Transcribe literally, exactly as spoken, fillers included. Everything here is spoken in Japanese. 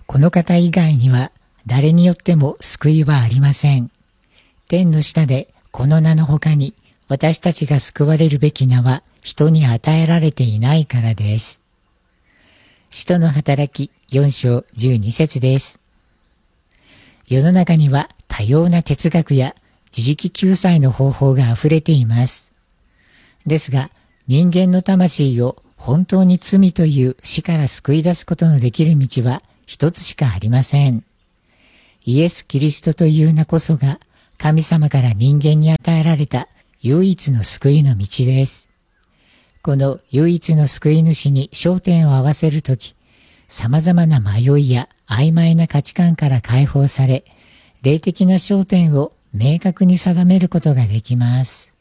この方以外には誰によっても救いはありません。天の下でこの名の他に私たちが救われるべき名は人に与えられていないからです。使徒の働きよん章じゅうに節です。世の中には多様な哲学や自力救済の方法があふれています。ですが、人間の魂を本当に罪という死から救い出すことのできる道は一つしかありません。イエス・キリストという名こそが神様から人間に与えられた唯一の救いの道です。この唯一の救い主に焦点を合わせるとき、様々な迷いや曖昧な価値観から解放され、霊的な焦点を明確に定めることができます。